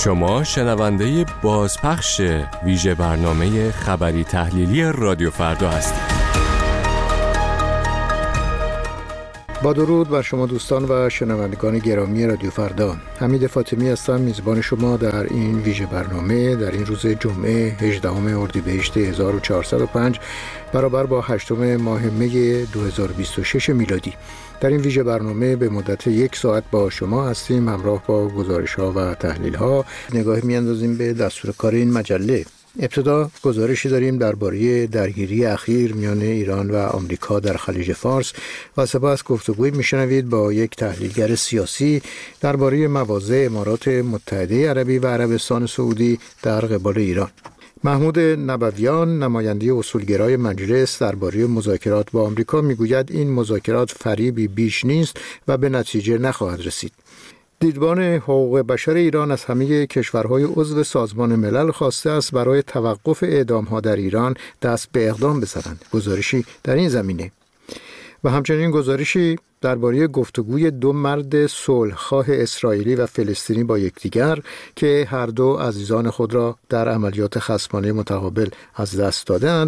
شما شنونده بازپخش ویژه برنامه خبری تحلیلی رادیو فردا هستید. با درود بر شما دوستان و شنوندگان گرامی رادیو فردا، حمید فاطمی هستم، میزبان شما در این ویژه برنامه در این روز جمعه 18 اردیبهشت 1405 برابر با 8 ماه می 2026 میلادی. در این ویژه برنامه به مدت 1 ساعت با شما هستیم، همراه با گزارش‌ها و تحلیل‌ها. نگاهی می‌اندازیم به دستور کار این مجله. ابتدا گزارشی داریم درباره درگیری اخیر میان ایران و آمریکا در خلیج فارس و سپس گفتگوی میشنوید با یک تحلیلگر سیاسی درباره مواضع امارات متحده عربی و عربستان سعودی در قبال ایران. محمود نبویان، نماینده اصولگرای مجلس، درباره مذاکرات با آمریکا میگوید این مذاکرات فریبی بیش نیست و به نتیجه نخواهد رسید. دیدبان حقوق بشر ایران از همه کشورهای عضو سازمان ملل خواسته است برای توقف اعدام‌ها در ایران دست به اقدام بزنند. گزارشی در این زمینه و همچنین گزارشی درباره گفتگوی 2 مرد صلح‌خواه اسرائیلی و فلسطینی با یکدیگر که هر دو عزیزان خود را در عملیات خصمانه متقابل از دست دادند.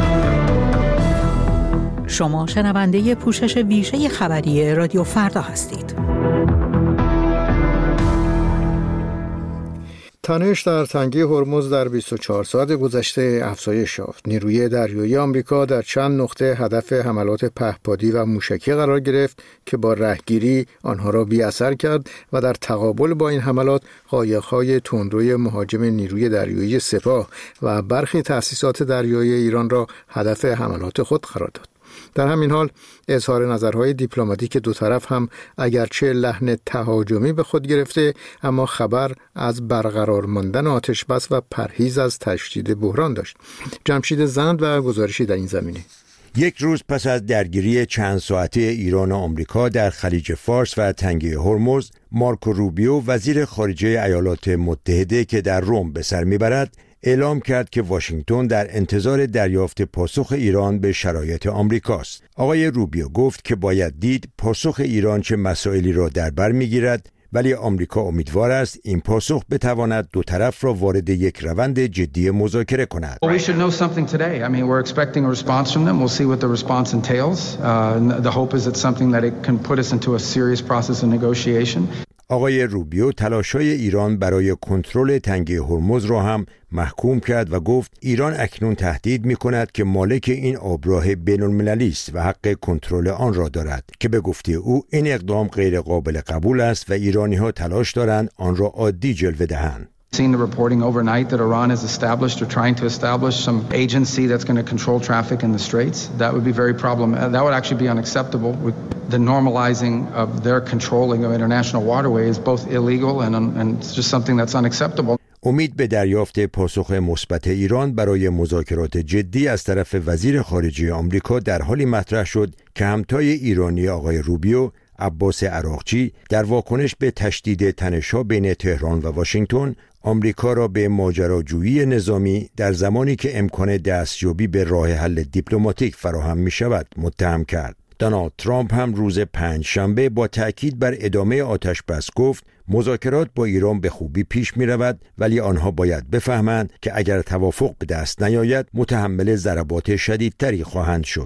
شما شنونده پوشش ویژه خبری رادیو فردا هستید. تنش در تنگه هرمز در 24 ساعت گذشته افزایش یافت. نیروی دریایی آمریکا در چند نقطه هدف حملات پهپادی و موشکی قرار گرفت که با رهگیری آنها را بی‌اثر کرد و در تقابل با این حملات قایق‌های تندروی مهاجم نیروی دریایی سپاه و برخی تأسیسات دریایی ایران را هدف حملات خود قرار داد. در همین حال اظهار نظرهای دیپلماتیک دو طرف هم اگرچه لحن تهاجمی به خود گرفته، اما خبر از برقرار ماندن آتش‌بس و پرهیز از تشدید بحران داشت. جمشید زند و گزارشی در این زمینه. یک روز پس از درگیری چند ساعته ایران و آمریکا در خلیج فارس و تنگه هرمز، مارکو روبیو وزیر خارجه ایالات متحده که در روم به سر میبرد اعلام کرد که واشنگتن در انتظار دریافت پاسخ ایران به شرایط آمریکاست. آقای روبیو گفت که باید دید پاسخ ایران چه مسائلی را در بر میگیرد، ولی آمریکا امیدوار است این پاسخ بتواند دو طرف را وارد یک روند جدی مذاکره کند. We should know something today. I mean, we're expecting a response from them. We'll see what the response entails. The hope is it's something that it can put us into a serious process of negotiation. آقای روبیو تلاش‌های ایران برای کنترل تنگه هرمز را هم محکوم کرد و گفت ایران اکنون تهدید می‌کند که مالک این آبراه بین‌المللی است و حق کنترل آن را دارد که به گفته او این اقدام غیر قابل قبول است و ایرانی‌ها تلاش دارند آن را عادی جلوه دهند. Seen the reporting overnight that Iran has established or trying to establish some agency that's going to control traffic in the straits. That would be very problematic. That would actually be unacceptable. With the normalizing of their controlling of international waterways is both illegal and it's just something that's unacceptable. امید به دریافت پاسخ مثبت ایران برای مذاکرات جدی از طرف وزیر خارجه آمریکا در حالی مطرح شد که همتای ایرانی آقای روبیو، عباس عراقچی، در واکنش به تشدید تنش‌ها بین تهران و واشنگتن آمریکا را به ماجراجویی نظامی در زمانی که امکان دستیابی به راه حل دیپلماتیک فراهم می‌شود متهم کرد. دونالد ترامپ هم روز پنجشنبه با تأکید بر ادامه آتش‌بس گفت مذاکرات با ایران به خوبی پیش می‌رود، ولی آنها باید بفهمند که اگر توافق به دست نیاید متحمل ضربات شدیدتری خواهند شد.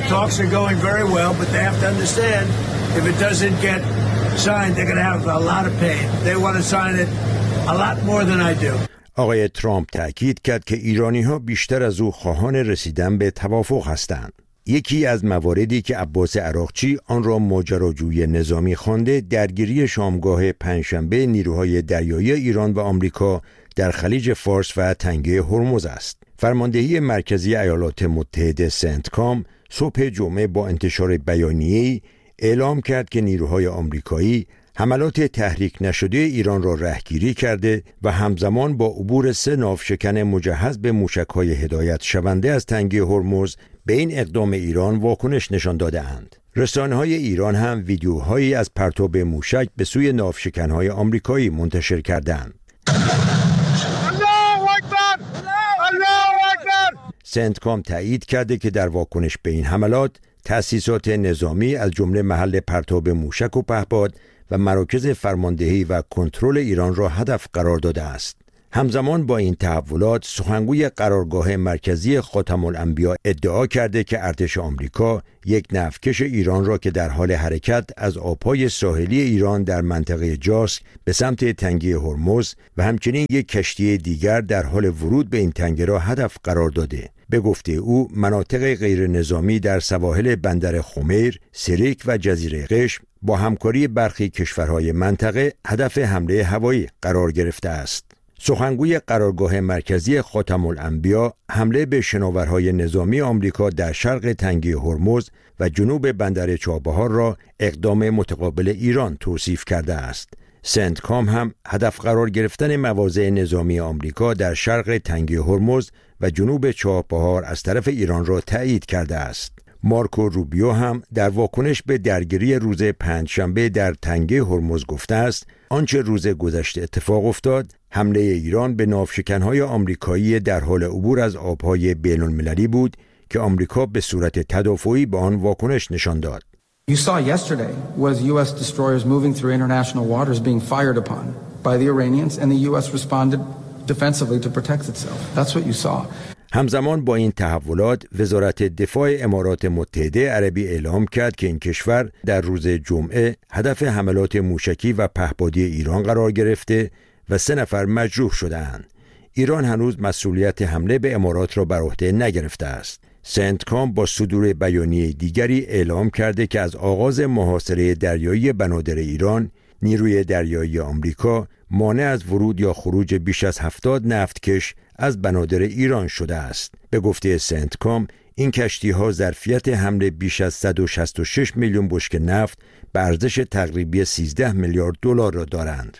آقای ترامپ تأکید کرد که ایرانی‌ها بیشتر از او خواهان رسیدن به توافق هستند. یکی از مواردی که عباس عراقچی آن را ماجراجویی نظامی خوانده درگیری شامگاه پنجشنبه نیروهای دریایی ایران و آمریکا در خلیج فارس و تنگه هرمز است. فرماندهی مرکزی ایالات متحده سنتکام صبح جمعه با انتشار بیانیه‌ای اعلام کرد که نیروهای آمریکایی حملات تحریک نشده ایران را رهگیری کرده و همزمان با عبور 3 ناوشکن مجهز به موشک‌های هدایت شونده از تنگه هرمز به این اقدام ایران واکنش نشان داده‌اند. رسانه‌های ایران هم ویدیوهایی از پرتاب موشک به سوی ناوشکن‌های آمریکایی منتشر کردند. سنتکام تایید کرده که در واکنش به این حملات تأسیسات نظامی از جمله محل پرتاب موشک و پهپاد و مراکز فرماندهی و کنترل ایران را هدف قرار داده است. همزمان با این تحولات سخنگوی قرارگاه مرکزی خاتم الانبیا ادعا کرده که ارتش آمریکا یک نفتکش ایران را که در حال حرکت از آبهای ساحلی ایران در منطقه جاسک به سمت تنگه هرمز و همچنین یک کشتی دیگر در حال ورود به این تنگه را هدف قرار داده. به گفته او مناطق غیر نظامی در سواحل بندر خمیر، سریک و جزیره قشم با همکاری برخی کشورهای منطقه هدف حمله هوایی قرار گرفته است. سخنگوی قرارگاه مرکزی خاتم الانبیا حمله به شناورهای نظامی آمریکا در شرق تنگه هرمز و جنوب بندر چابهار را اقدام متقابل ایران توصیف کرده است. سنتکام هم هدف قرار گرفتن مواضع نظامی آمریکا در شرق تنگه هرمز و جنوب چابهار از طرف ایران را تایید کرده است. مارکو روبیو هم در واکنش به درگیری روز پنجشنبه در تنگه هرمز گفته است آنچه روز گذشته اتفاق افتاد حمله ایران به ناوشکن‌های آمریکایی در حال عبور از آبهای بین‌المللی بود که آمریکا به صورت تدافعی به آن واکنش نشان داد. You saw yesterday was U.S. destroyers moving through international waters being fired upon by the Iranians and the U.S. responded defensively to protect itself. That's what you saw. همزمان با این تحولات وزارت دفاع امارات متحده عربی اعلام کرد که این کشور در روز جمعه هدف حملات موشکی و پهپادی ایران قرار گرفته و 3 نفر مجروح شده‌اند. ایران هنوز مسئولیت حمله به امارات را بر عهده نگرفته است. سنتکام با صدور بیانیه دیگری اعلام کرده که از آغاز محاصره دریایی بنادر ایران نیروی دریایی آمریکا مانع از ورود یا خروج بیش از 70 نفتکش از بنادر ایران شده است. به گفته سنتکام این کشتی‌ها ظرفیت حمل بیش از 166 میلیون بشکه نفت به ارزش تقریبی 13 میلیارد دلار را دارند.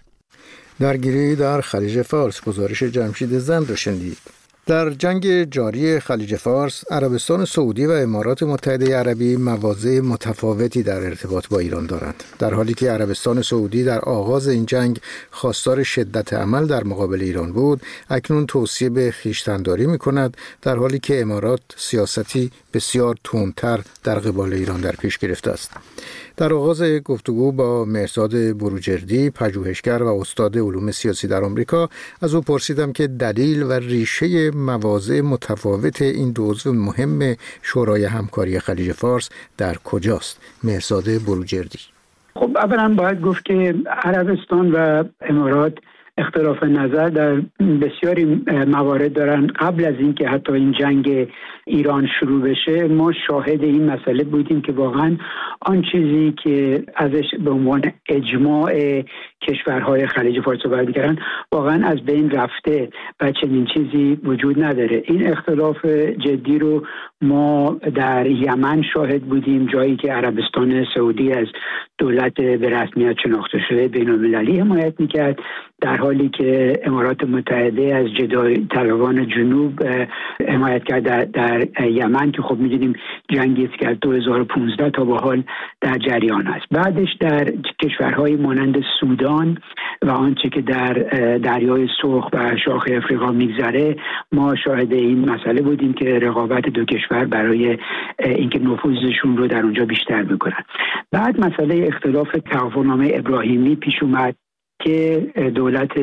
درگیری در خلیج فارس، گزارش جمشید زند را شنیدید. در جنگ جاری خلیج فارس، عربستان سعودی و امارات متحده عربی مواضع متفاوتی در ارتباط با ایران دارند. در حالی که عربستان سعودی در آغاز این جنگ خواستار شدت عمل در مقابل ایران بود، اکنون توصیه به خویشتن‌داری می‌کند، در حالی که امارات سیاستی بسیار تندتر در قبال ایران در پیش گرفته است. در آغاز گفتگو با مهرزاد بروجردی، پژوهشگر و استاد علوم سیاسی در آمریکا، از او پرسیدم که دلیل و ریشه مواضع متفاوت این دو عضو مهم شورای همکاری خلیج فارس در کجاست؟ مهرزاد بروجردی: خب اولا باید گفت که عربستان و امارات اختلاف نظر در بسیاری موارد دارن. قبل از اینکه حتی این جنگ ایران شروع بشه ما شاهد این مسئله بودیم که واقعا آن چیزی که ازش به عنوان اجماع کشورهای خلیج فارس صحبت می‌کردن واقعا از بین رفته و چنین چیزی وجود نداره. این اختلاف جدی رو ما در یمن شاهد بودیم، جایی که عربستان سعودی از دولت به رسمیت شناخته شده بین‌المللی حمایت می‌کرد، در حالی که امارات متحده از جدای طلبان جنوب حمایت کرد در یمن که خب می‌دونیم جنگی است که از 2015 تا به حال در جریان است. بعدش در کشورهای مانند سودان و آنچه که در دریای سرخ و شاخ افریقا میگذره ما شاهد این مسئله بودیم که رقابت دو کشور برای اینکه نفوذشون رو در اونجا بیشتر بکنن. بعد مسئله اختلاف توافقنامه ابراهیمی پیش اومد که دولت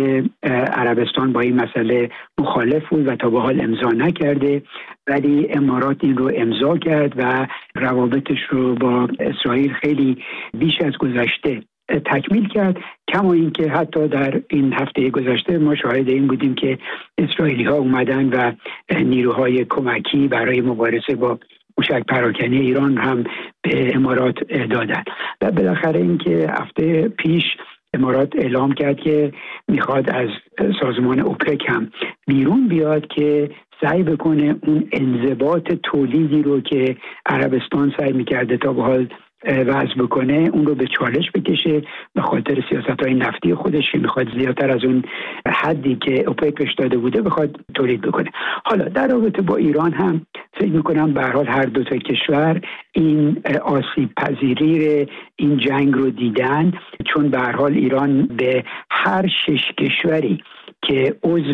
عربستان با این مسئله مخالف بود و تا به حال امضا نکرده، ولی امارات این رو امضا کرد و روابطش رو با اسرائیل خیلی بیش از گذشته تکمیل کرد. کما اینکه حتی در این هفته گذشته ما شاهد این بودیم که اسرائیلی ها اومدن و نیروهای کمکی برای مبارزه با موشک پراکنی ایران هم به امارات دادن. و بالاخره اینکه هفته پیش امارات اعلام کرد که میخواد از سازمان اوپک هم بیرون بیاد که سعی بکنه اون انضباط تولیدی رو که عربستان سعی میکرده تا به حال وضع بکنه اون رو به چالش بکشه به خاطر سیاست‌های نفتی خودش که میخواد زیادتر از اون حدی که اوپک بهش داده بوده بخواد تولید بکنه. حالا در رابطه با ایران هم فکر میکنم به هر حال هر دو تا کشور این آسیب پذیری این جنگ رو دیدن، چون به هر حال ایران به هر 6 کشوری که عضو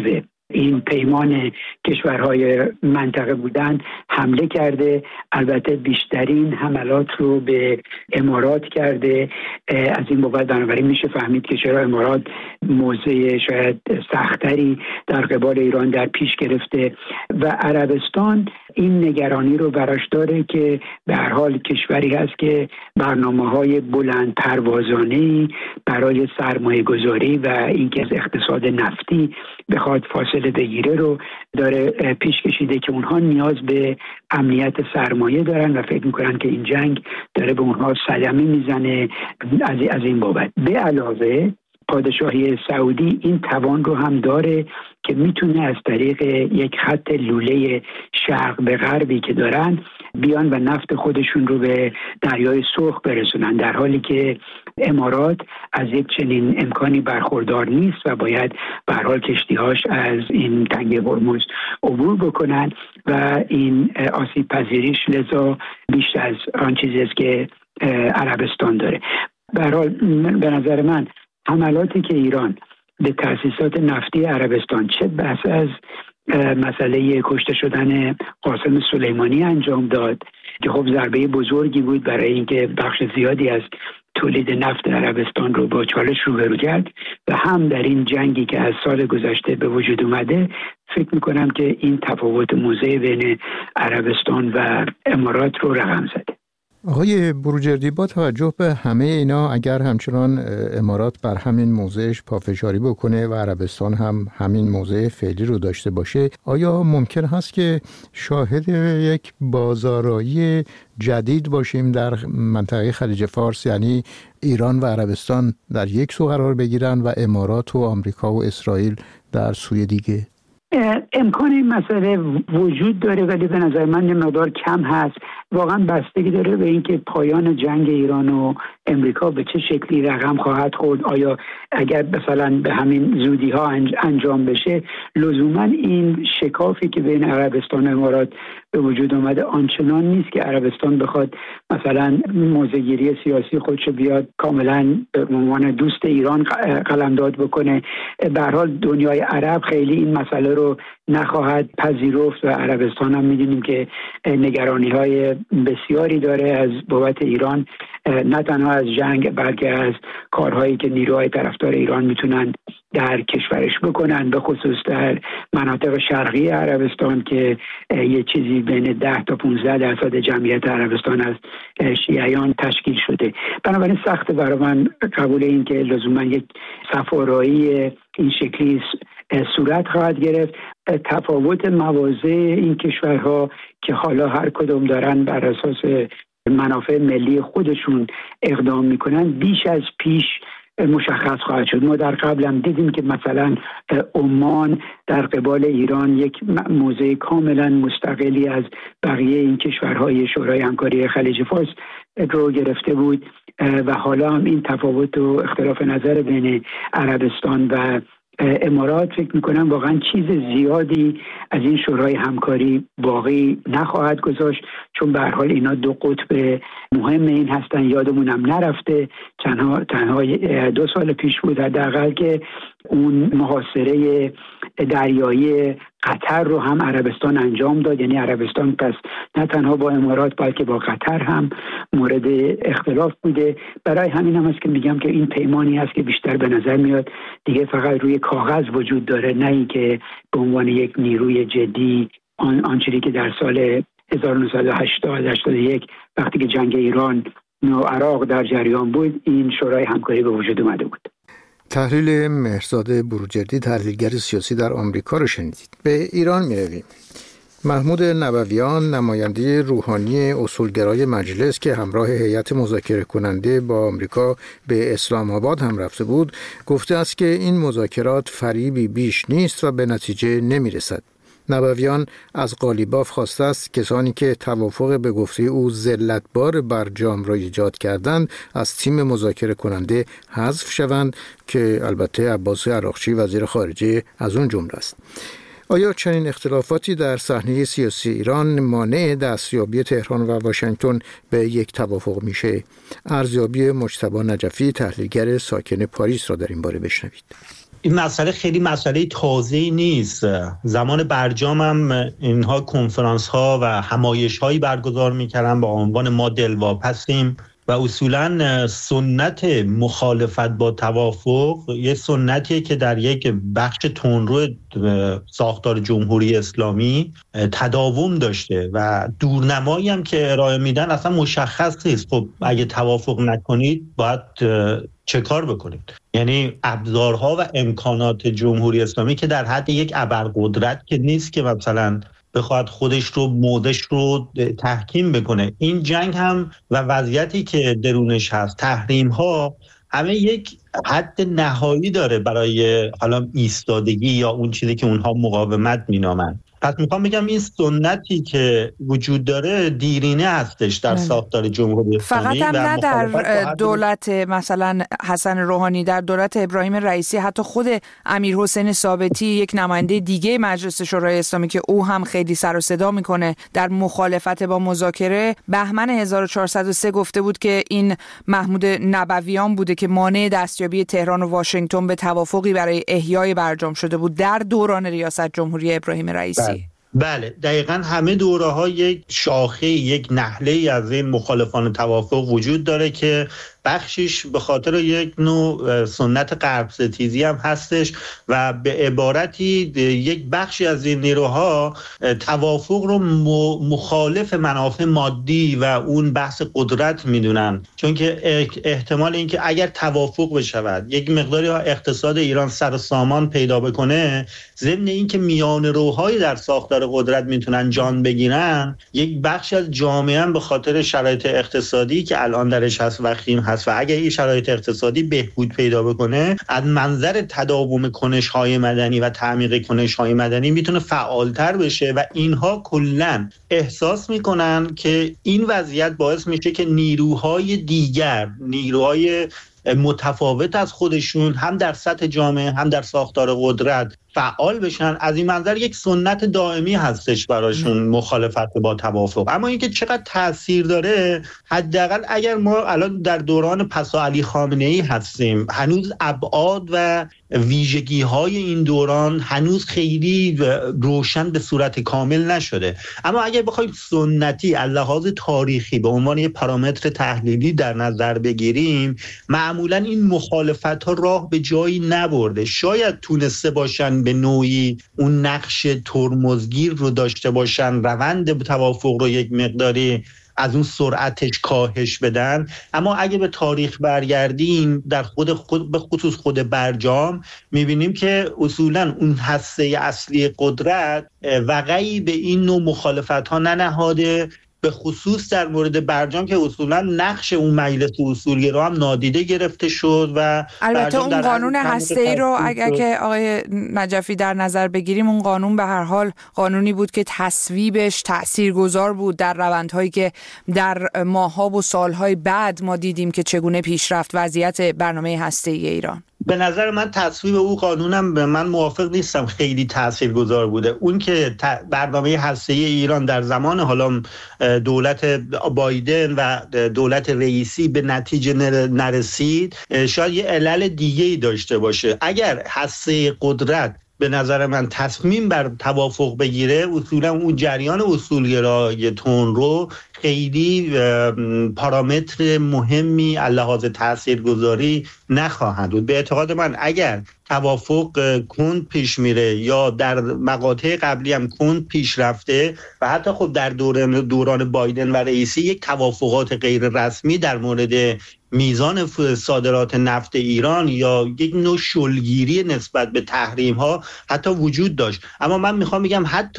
این پیمان کشورهای منطقه بودن حمله کرده. البته بیشترین حملات رو به امارات کرده. از این بابت بنابراین میشه فهمید که چرا امارات موضع شاید سختری در قبال ایران در پیش گرفته و عربستان این نگرانی رو براش داره که به هر حال کشوری هست که برنامه‌های بلند پروازانه‌ای برای سرمایه گذاری و اینکه از اقتصاد نفتی بخواد فاصله بگیره رو داره پیش کشیده که اونها نیاز به امنیت سرمایه دارن و فکر میکنن که این جنگ داره به اونها صدمه میزنه. از این بابت به علاوه پادشاهی سعودی این توان رو هم داره که میتونه از طریق یک خط لوله شرق به غربی که دارن بیان و نفت خودشون رو به دریای سرخ برسونن، در حالی که امارات از یک چنین امکانی برخوردار نیست و باید به هر حال کشتی‌هاش از این تنگه هرمز عبور بکنن و این آسیب پذیریش لذا بیشتر از آن چیزی است که عربستان داره. به هر حال به نظر من حملاتی که ایران به تأسیسات نفتی عربستان، چه بحث از مسئله کشته شدن قاسم سلیمانی انجام داد که خب ضربه بزرگی بود برای اینکه بخش زیادی از تولید نفت عربستان رو با چالش روبرو کرد و هم در این جنگی که از سال گذشته به وجود اومده فکر میکنم که این تفاوت موضع بین عربستان و امارات رو رقم زده. آقای بروجردی، با توجه به همه اینا اگر همچنان امارات بر همین موضعش پافشاری بکنه و عربستان هم همین موضع فعلی رو داشته باشه، آیا ممکن هست که شاهد یک بازآرایی جدید باشیم در منطقه خلیج فارس، یعنی ایران و عربستان در یک سو قرار بگیرن و امارات و آمریکا و اسرائیل در سوی دیگه؟ امکان این مسئله وجود داره ولی به نظر من مقدار کم هست. واقعا بستگی داره به اینکه پایان جنگ ایران و امریکا به چه شکلی رقم خواهد خورد. آیا اگر مثلا به همین زودی ها انجام بشه، لزوما این شکافی که بین عربستان و امارات به وجود آمده آنچنان نیست که عربستان بخواد مثلا موضع‌گیری سیاسی خودشو بیاد کاملا به عنوان دوست ایران قلمداد بکنه. به هر حال دنیای عرب خیلی این مسئله رو نخواهد پذیرفت و عربستان هم می‌دونیم که نگرانی‌های بسیاری داره از بابت ایران، نه تنها از جنگ بلکه از کارهایی که نیروهای طرفدار ایران میتونن در کشورش بکنن، به خصوص در مناطق شرقی عربستان که یه چیزی بین 10 تا 15% جمعیت عربستان از شیعیان تشکیل شده. بنابراین سخت برای من قبول این که لزوما یک صف‌آرایی این شکلی صورت خواهد گرفت. تفاوت مواضع این کشورها که حالا هر کدوم دارن بر اساس منافع ملی خودشون اقدام میکنن بیش از پیش مشخص خواهد شد. ما در قبل هم دیدیم که مثلا عمان در قبال ایران یک موضع کاملا مستقلی از بقیه این کشورهای شورای همکاری خلیج فارس رو گرفته بود و حالا هم این تفاوت و اختلاف نظر بین عربستان و امارات فکر میکنم واقعا چیز زیادی از این شورای همکاری باقی نخواهد گذاشت، چون به هر حال اینا دو قطب مهم این هستن. یادمونم نرفته تنها 2 سال پیش بود حداقل که اون محاصره دریایی قطر رو هم عربستان انجام داد. یعنی عربستان پس نه تنها با امارات بلکه با قطر هم مورد اختلاف بوده. برای همین هم است که میگم که این پیمانی است که بیشتر به نظر میاد دیگه فقط روی کاغذ وجود داره، نه اینکه به عنوان یک نیروی جدی آنچنانی که در سال 1981 وقتی که جنگ ایران و عراق در جریان بود این شورای همکاری به وجود اومده بود. تحلیل مهرزاد بروجردی، تحلیلگر سیاسی در آمریکا رو شنیدید. به ایران می‌رویم. محمود نبویان، نماینده روحانی اصولگرای مجلس که همراه هیئت مذاکره کننده با آمریکا به اسلام آباد هم رفته بود، گفته است که این مذاکرات فریبی بیش نیست و به نتیجه نمی‌رسد. نبویان از قالیباف خواسته است کسانی که توافق به گفته او ذلتبار برجام را ایجاد کردند از تیم مذاکره کننده حذف شوند که البته عباس عراقچی وزیر خارجه از اون جمله است. آیا چنین اختلافاتی در صحنه سیاسی ایران مانع دستیابی تهران و واشنگتن به یک توافق میشه؟ ارزیابی مجتبی نجفی تحلیلگر ساکن پاریس را در این باره بشنوید. این مسئله خیلی مسئله تازه‌ای نیست. زمان برجام هم اینها کنفرانس ها و همایش هایی برگزار میکردن با عنوان ما دلواپسیم و اصولا سنت مخالفت با توافق یه سنتیه که در یک بخش تندرو ساختار جمهوری اسلامی تداوم داشته و دورنمایی هم که ارائه میدن اصلا مشخص نیست. خب اگه توافق نکنید باید چه کار بکنید؟ یعنی ابزارها و امکانات جمهوری اسلامی که در حد یک ابرقدرت که نیست که مثلا بخواد خودش رو موضعش رو تحکیم بکنه. این جنگ هم و وضعیتی که درونش هست، تحریم ها، همه یک حد نهایی داره برای حالا ایستادگی یا اون چیزی که اونها مقاومت مینامن. پس میخوام بگم این سنتی که وجود داره دیرینه هستش در ساختار جمهوری اسلامی. فقط هم نه در دولت مثلا حسن روحانی، در دولت ابراهیم رئیسی حتی خود امیر حسین ثابتی یک نماینده دیگه مجلس شورای اسلامی که او هم خیلی سر و صدا میکنه در مخالفت با مذاکره، بهمن 1403 گفته بود که این محمود نبویان بوده که مانع دستیابی تهران و واشنگتن به توافقی برای احیای برجام شده بود در دوران ریاست جمهوری ابراهیم رئیسی. بله دقیقاً همه دوره ها یک شاخه، یک نحله از این مخالفان توافق وجود داره که بخشش به خاطر یک نوع سنت غرب ستیزی هم هستش و به عبارتی یک بخشی از این نیروها توافق رو مخالف منافع مادی و اون بحث قدرت میدونن، چون که احتمال این که اگر توافق بشود یک مقداری اقتصاد ایران سر و سامان پیدا بکنه، ضمن این که میان روهای در ساختار قدرت میتونن جان بگیرن، یک بخشی از جامعه هم به خاطر شرایط اقتصادی که الان درش هست وخیم هست و اگر این شرایط اقتصادی بهبود پیدا بکنه، از منظر تداوم کنش‌های مدنی و تعمیق کنش‌های مدنی میتونه فعالتر بشه و اینها کلاً احساس میکنن که این وضعیت باعث میشه که نیروهای دیگر، نیروهای متفاوت از خودشون هم در سطح جامعه هم در ساختار قدرت فعال بشن. از این منظر یک سنت دائمی هستش براشون مخالفت با توافق. اما اینکه چقدر تأثیر داره، حداقل اگر ما الان در دوران پسا علی خامنه‌ای هستیم، هنوز ابعاد و ویژگی‌های این دوران هنوز خیلی روشن به صورت کامل نشده. اما اگر بخوایم سنتی از لحاظ تاریخی به عنوان یک پارامتر تحلیلی در نظر بگیریم، معمولا این مخالفت‌ها راه به جایی نبرده. شاید تونسته باشن به نوعی اون نقش ترمزگیر رو داشته باشن، روند توافق رو یک مقداری از اون سرعتش کاهش بدن، اما اگه به تاریخ برگردیم در خود به خصوص خود برجام میبینیم که اصولا اون هسته اصلی قدرت وقعی به این نوع مخالفت ها ننهاده، به خصوص در مورد برجام که اصولا نقش اون مجلس اصولگرا هم نادیده گرفته شد و البته اون قانون هسته‌ای رو اگر که آقای نجفی در نظر بگیریم، اون قانون به هر حال قانونی بود که تصویبش تاثیرگذار بود در روندهایی که در ماه‌ها و سال‌های بعد ما دیدیم که چگونه پیش رفت وضعیت برنامه هسته‌ای ایران. به نظر من تصویب او قانونم به من موافق نیستم خیلی تاثیرگذار بوده. اون که برنامه هسته‌ای ایران در زمان حالا دولت بایدن و دولت رئیسی به نتیجه نرسید، شاید یه علل دیگه‌ای داشته باشه. اگر هسته قدرت به نظر من تصمیم بر توافق بگیره، اصولا اون جریان اصولگرای تندرو خیلی پارامتر مهمی از لحاظ تاثیرگذاری نخواهند بود. به اعتقاد من اگر توافق کند پیش میره یا در مقاطع قبلی هم کند پیش رفته و حتی خب در دوران بایدن و رئیسی یک توافقات غیر رسمی در مورد میزان صادرات نفت ایران یا یک نوع شلگیری نسبت به تحریم ها حتی وجود داشت. اما من میخوام بگم حتی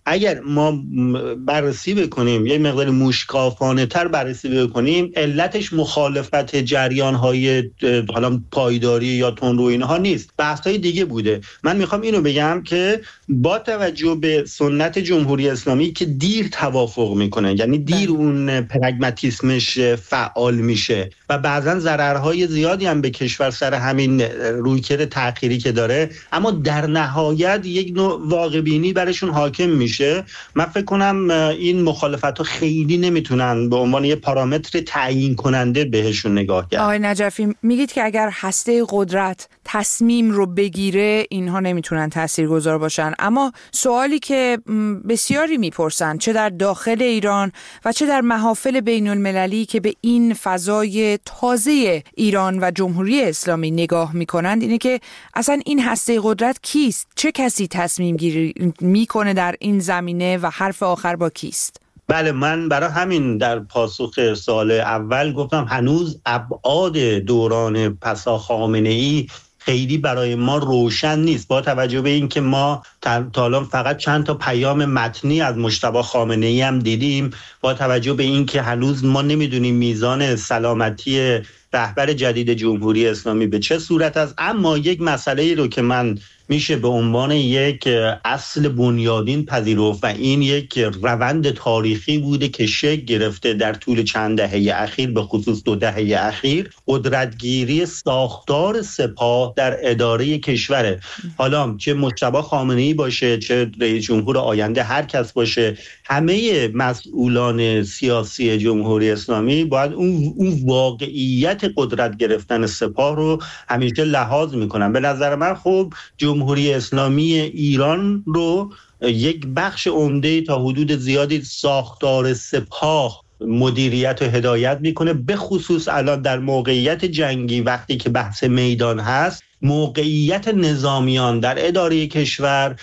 اگر ما بررسی بکنیم، یه مقدار موشکافانه تر بررسی بکنیم، علتش مخالفت جریان‌های حالا پایداری یا تندرو اینها نیست، بحث‌های دیگه بوده. من میخوام اینو بگم که با توجه به سنت جمهوری اسلامی که دیر توافق میکنه، یعنی دیر اون پرگماتیسمش فعال میشه و بعضا ضررهای زیادی هم به کشور سر همین رویکرد تأخیری که داره، اما در نهایت یک نوع واقع‌بینی برشون حاکم میشه. من فکر کنم این مخالفت‌ها خیلی نمیتونن به عنوان یه پارامتر تعیین کننده بهشون نگاه کرد. آقای نجفی میگید که اگر هسته قدرت تصمیم رو بگیره اینها نمیتونن تاثیرگذار باشن، اما سوالی که بسیاری میپرسن چه در داخل ایران و چه در محافل بین المللی که به این فضای تازه ایران و جمهوری اسلامی نگاه میکنند اینه که اصلا این هسته قدرت کیست؟ چه کسی تصمیم گیری میکنه در این زمینه و حرف آخر با کیست؟ بله، من برای همین در پاسخ سوال اول گفتم هنوز ابعاد دوران پسا خامنه‌ای خیلی برای ما روشن نیست، با توجه به این که ما تا الان فقط چند تا پیام متنی از مجتبی خامنه‌ای هم دیدیم، با توجه به این که هنوز ما نمیدونیم میزان سلامتی رهبر جدید جمهوری اسلامی به چه صورت است. اما یک مسئله رو که من میشه به عنوان یک اصل بنیادین پذیرفت و این یک روند تاریخی بوده که شکل گرفته در طول چند دهه اخیر، به خصوص 2 دهه اخیر، قدرتگیری ساختار سپاه در اداره کشوره. حالا چه مجتبی خامنه‌ای باشه، چه رئیس جمهور آینده، هر کس باشه، همه مسئولان سیاسی جمهوری اسلامی باید اون واقعیت قدرت گرفتن سپاه رو همیشه لحاظ میکنن. به نظر من خب جمهوری اسلامی ایران رو یک بخش عمده تا حدود زیادی ساختار سپاه مدیریت و هدایت میکنه، به خصوص الان در موقعیت جنگی وقتی که بحث میدان هست، موقعیت نظامیان در اداره کشور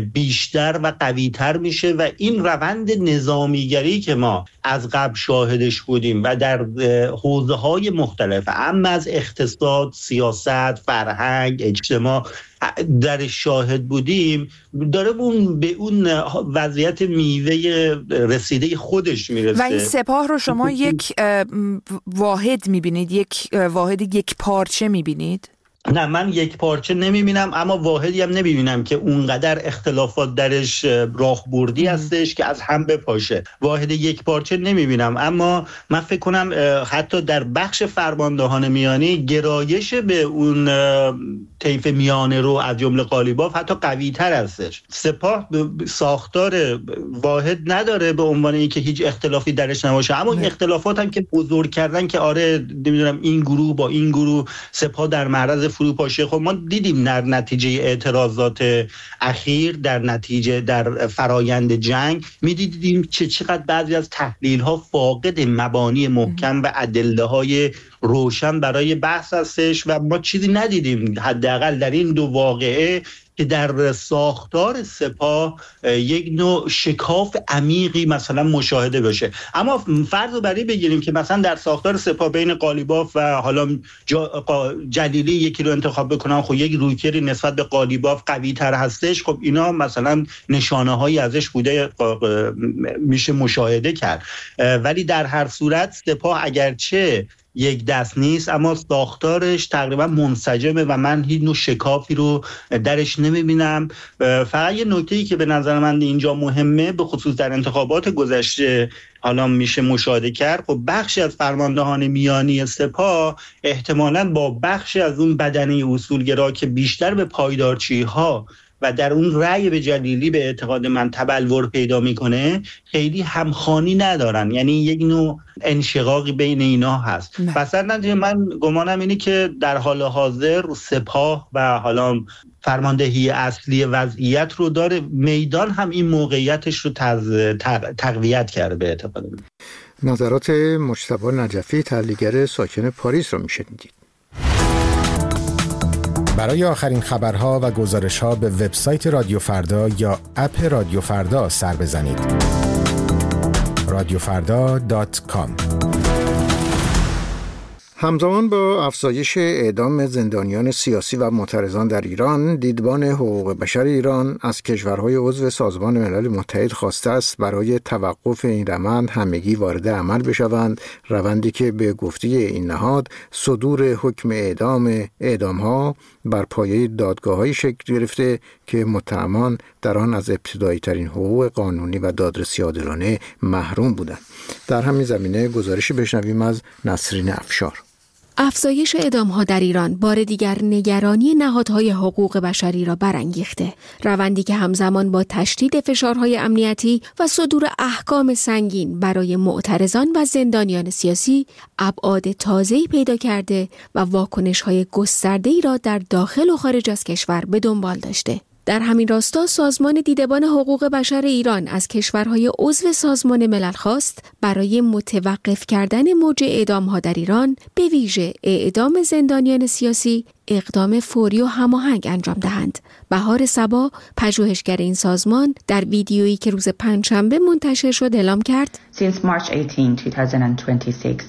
بیشتر و قوی‌تر میشه و این روند نظامیگری که ما از قبل شاهدش بودیم و در حوزه‌های مختلف، اما از اقتصاد، سیاست، فرهنگ، اجتماع در شاهد بودیم، داره به اون وضعیت میوه رسیده خودش میرسه. و این سپاه رو شما یک واحد میبینید، یک واحد یک پارچه میبینید؟ نه، من یک پارچه نمیبینم، اما واحدی هم نمیبینم که اونقدر اختلافات درش راهبردی هستش که از هم بپاشه. واحد یک پارچه نمیبینم، اما من فکر کنم حتی در بخش فرماندهان میانی گرایش به اون طیف میانه رو از جمله قالیباف حتی قوی تر هستش. سپاه ساختار واحد نداره به عنوان اینکه هیچ اختلافی درش نباشه، اما این اختلافات هم که بزرگ کردن که آره نمیدونم این گروه با این گروه، سپاه در معرض فروپاشی. خب ما دیدیم در نتیجه اعتراضات اخیر، در نتیجه در فرایند جنگ میدیدیم چقدر بعضی از تحلیل ها فاقد مبانی محکم و ادله های روشن برای بحث هستش و ما چیزی ندیدیم حداقل در این 2 واقعه که در ساختار سپاه یک نوع شکاف عمیقی مثلا مشاهده بشه. اما فرض رو برای بگیریم که مثلا در ساختار سپاه بین قالیباف و حالا جلیلی یکی رو انتخاب بکنم، خب یک رویکردی نسبت به قالیباف قوی تر هستش، خب اینا مثلا نشانه هایی ازش بوده میشه مشاهده کرد. ولی در هر صورت سپاه اگرچه یک دست نیست اما ساختارش تقریبا منسجمه و من هیچ نوع شکافی رو درش نمیبینم. فقط یه نکته‌ای که به نظر من اینجا مهمه، به خصوص در انتخابات گذشته حالا میشه مشاهده کرد، خب بخشی از فرماندهان میانی سپاه احتمالاً با بخشی از اون بدنه اصولگرا که بیشتر به پایدارچی‌ها و در اون رأی به جلیلی به اعتقاد من تبلور پیدا میکنه، خیلی همخوانی ندارن، یعنی یک نوع انشقاقی بین اینا هست. پس در من گمانم اینه که در حال حاضر سپاه و حالا فرماندهی اصلی وضعیت رو داره، میدان هم این موقعیتش رو تقویت کرده به اعتقاد من. نظرات مجتبی نجفی، تحلیلگر ساکن پاریس رو میشنیدید. برای آخرین خبرها و گزارش‌ها به وبسایت رادیو فردا یا اپ رادیو فردا سر بزنید. radiofrda.com همزمان با افزایش اعدام زندانیان سیاسی و معترضان در ایران، دیدبان حقوق بشر ایران از کشورهای عضو سازمان ملل متحد خواسته است برای توقف این روند همگی وارد عمل بشوند، روندی که به گفته این نهاد صدور حکم اعدام‌ها بر پایه دادگاه‌های شکل گرفته که متهمان در آن از ابتدایی ترین حقوق قانونی و دادرسی عادلانه محروم بودند. در همین زمینه گزارشی بشنویم از نسرین افشار. افزایش اعدام‌ها در ایران بار دیگر نگرانی نهادهای حقوق بشری را برانگیخته. روندی که همزمان با تشدید فشارهای امنیتی و صدور احکام سنگین برای معترضان و زندانیان سیاسی ابعاد تازه‌ای پیدا کرده و واکنش‌های گسترده‌ای را در داخل و خارج از کشور به دنبال داشته. در همین راستا سازمان دیدبان حقوق بشر ایران از کشورهای عضو سازمان ملل خواست برای متوقف کردن موج اعدام‌ها در ایران، به ویژه اعدام زندانیان سیاسی، اقدام فوری و هماهنگ انجام دهند. بهار صبا، پژوهشگر این سازمان، در ویدیویی که روز پنجشنبه منتشر شد اعلام کرد Since March 18, 2026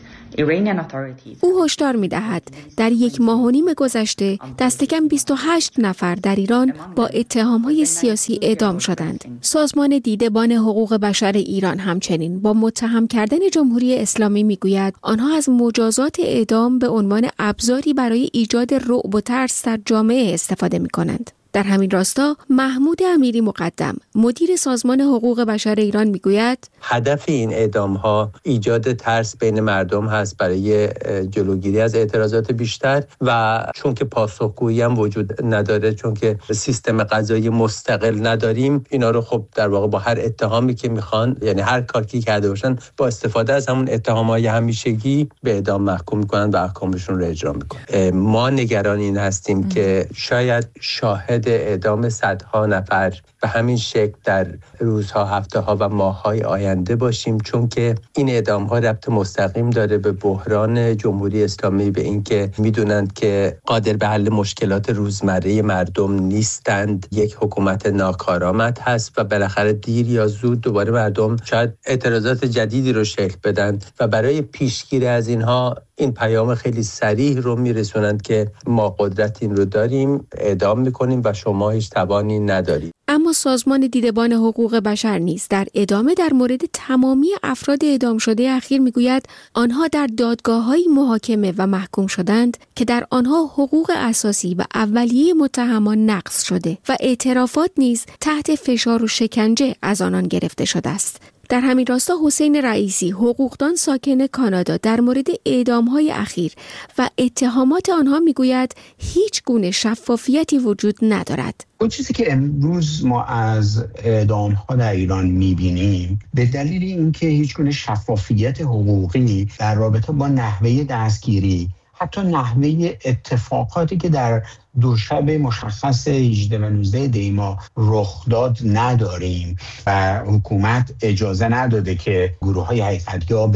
او هشدار می‌دهد در 1.5 ماه گذشته دست کم 28 نفر در ایران با اتهام‌های سیاسی اعدام شدند. سازمان دیدبان حقوق بشر ایران همچنین با متهم کردن جمهوری اسلامی می‌گوید آنها از مجازات اعدام به عنوان ابزاری برای ایجاد رعب و ترس در جامعه استفاده می‌کنند. در همین راستا محمود امیری مقدم، مدیر سازمان حقوق بشر ایران میگوید هدف این اعدام‌ها ایجاد ترس بین مردم هست برای جلوگیری از اعتراضات بیشتر و چون که پاسخگویی هم وجود نداره، چون که سیستم قضایی مستقل نداریم، اینا رو خب در واقع با هر اتهامی که میخوان، یعنی هر کاری کرده باشن، با استفاده از همون اتهام‌های همیشگی به اعدام محکوم میکنن و احکامشون رو اجرا میکنن. ما نگران این هستیم که شاید شاهد اعدام صدها نفر به همین شکل در روزها، هفته‌ها و ماه‌های آینده باشیم، چون که این اعدام‌ها ربط مستقیم داره به بحران جمهوری اسلامی، به اینکه میدونند که قادر به حل مشکلات روزمره مردم نیستند، یک حکومت ناکارآمد هست و بالاخره دیر یا زود دوباره مردم شاید اعتراضات جدیدی رو شکل بدن و برای پیشگیری از اینها این پیام خیلی صریح رو میرسونند که ما قدرت این رو داریم، اعدام میکنیم و شما هیچ توانی ندارید. اما سازمان دیدبان حقوق بشر نیز در ادامه در مورد تمامی افراد اعدام شده اخیر میگوید آنها در دادگاه‌های محاکمه و محکوم شدند که در آنها حقوق اساسی و اولیه متهمان نقض شده و اعترافات نیز تحت فشار و شکنجه از آنان گرفته شده است. در همین راستا حسین رئیسی، حقوقدان ساکن کانادا، در مورد اعدام‌های اخیر و اتهامات آنها میگوید هیچ گونه شفافیتی وجود ندارد. اون چیزی که امروز ما از اعدام‌ها در ایران می‌بینیم به دلیل اینکه هیچ گونه شفافیت حقوقی در رابطه با نحوه دستگیری، حتی نحوه اتفاقاتی که در دو شب مشخص 18 و 19 دی ماه رخ داد نداریم و حکومت اجازه نداده که گروه‌های حقیقت‌یاب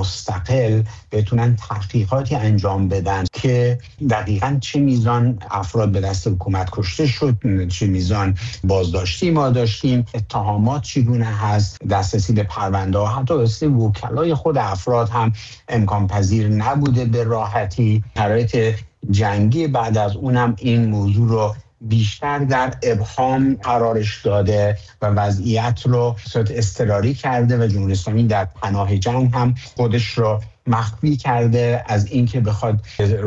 مستقل بتونن تحقیقاتی انجام بدن که دقیقاً چه میزان افراد به دست حکومت کشته شد، چه میزان بازداشتی ما داشتیم، اتهامات چگونه هست، دسترسی به پرونده‌ها، حتی دسترسی به وکلای خود افراد هم امکان پذیر نبوده به راحتی. شرایط جنگی بعد از اونم این موضوع رو بیشتر در ابهام قرارش داده و وضعیت رو صورت اضطراری کرده و جمهوری اسلامی در پناه جنگ هم خودش رو مخفی کرده از اینکه بخواد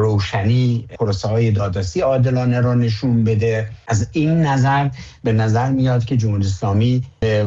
روشنی پروسه‌های دادرسی عادلانه رو نشون بده. از این نظر به نظر میاد که جمهوری اسلامی به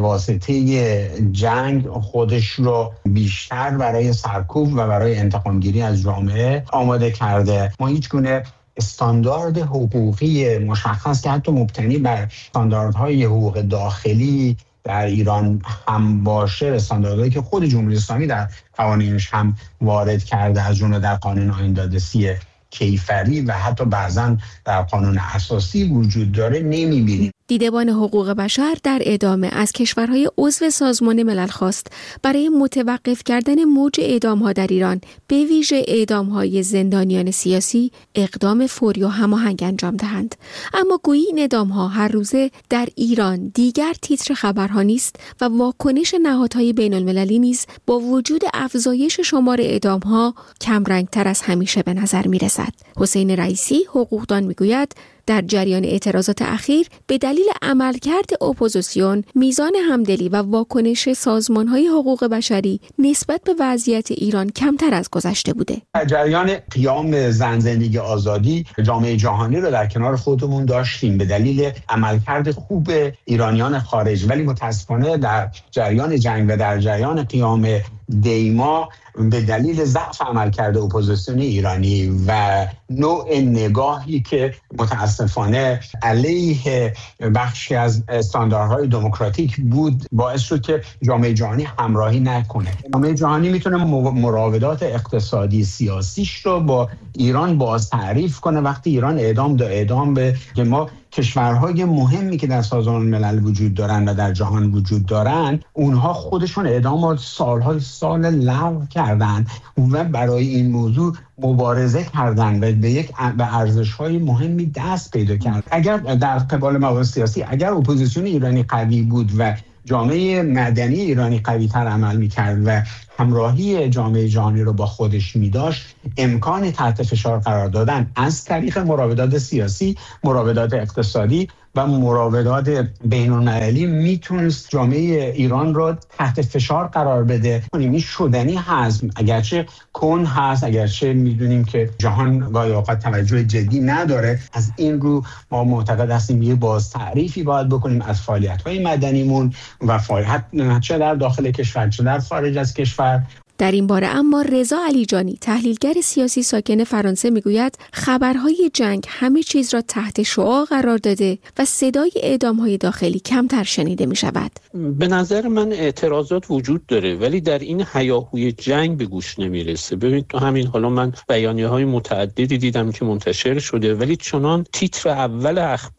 واسطه جنگ خودش رو بیشتر برای سرکوب و برای انتقامگیری از جامعه آماده کرده. ما هیچ گونه استاندارد حقوقی مشخص که حتی مبتنی بر استانداردهای حقوق داخلی در ایران هم باشه، استانداردهایی که خود جمهوری اسلامی در قوانینش هم وارد کرده، از جمله در قانون آیین دادرسی کیفری و حتی بعضا در قانون اساسی وجود داره، نمی‌بینیم. دیدبان حقوق بشر در ادامه از کشورهای عضو سازمان ملل خواست برای متوقف کردن موج اعدام‌ها در ایران، به ویژه اعدام‌های زندانیان سیاسی، اقدام فوری و هماهنگ انجام دهند. اما گویی این اعدام‌ها هر روزه در ایران دیگر تیتر خبرها نیست و واکنش نهادهای بین‌المللی نیز با وجود افزایش شمار اعدام‌ها کمرنگ‌تر از همیشه به نظر می‌رسد. حسین رئیسی حقوقدان می‌گوید در جریان اعتراضات اخیر به دلیل عملکرد اپوزیسیون، میزان همدلی و واکنش سازمان‌های حقوق بشری نسبت به وضعیت ایران کمتر از گذشته بوده. در جریان قیام زن زندگی آزادی، جامعه جهانی رو در کنار خودمون داشتیم به دلیل عملکرد خوب ایرانیان خارج، ولی متاسفانه در جریان جنگ و در جریان قیام دیما به دلیل ضعف عملکرد اپوزیسیون ایرانی و نوع نگاهی که متاسفانه علیه بخشی از استانداردهای دموکراتیک بود، باعث شد که جامعه جهانی همراهی نکنه. جامعه جهانی میتونه مراودات اقتصادی سیاسیش رو با ایران باز تعریف کنه وقتی ایران اعدام به که ما کشورهای مهمی که در سازمان ملل وجود دارن و در جهان وجود دارن، اونها خودشون اعدام سال لغو کردن و برای این موضوع مبارزه کردن و به ارزش‌های مهمی دست پیدا کرد. اگر در قبال موارد سیاسی، اگر اپوزیسیون ایرانی قوی بود و جامعه مدنی ایرانی قوی تر عمل می‌کرد و همراهی جامعه جهانی رو با خودش می‌داشت، امکان تحت فشار قرار دادن از طریق مراودات سیاسی، مراودات اقتصادی و مراودات بین‌المللی میتونست جامعه ایران رو تحت فشار قرار بده. این شدنی هست، اگرچه کن هست، اگرچه میدونیم که جهان گاهی اوقات توجه جدی نداره. از این رو ما معتقد هستیم یه باز تعریفی باید بکنیم از فعالیت‌های مدنیمون و فعالیت چه در داخل کشور چه در خارج از کشور. در این باره اما رضا علیجانی، تحلیلگر سیاسی ساکن فرانسه، میگوید خبرهای جنگ همه چیز را تحت شعاع قرار داده و صدای اعدام‌های داخلی کمتر شنیده می‌شود. به نظر من اعتراضات وجود داره ولی در این هیاهوی جنگ به گوش نمیرسه. ببینید تو همین حالا من بیانیه‌های متعددی دیدم که منتشر شده ولی چنان تیتر اول